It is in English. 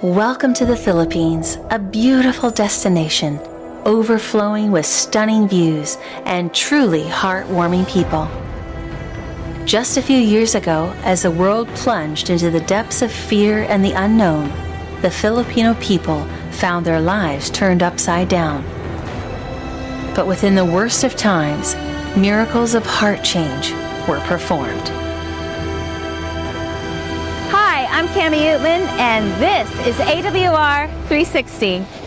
Welcome to the Philippines, a beautiful destination, overflowing with stunning views and truly heartwarming people. Just a few years ago, as the world plunged into the depths of fear and the unknown, the Filipino people found their lives turned upside down. But within the worst of times, miracles of heart change were performed. Hi, I'm Cami Utman, and this is AWR 360.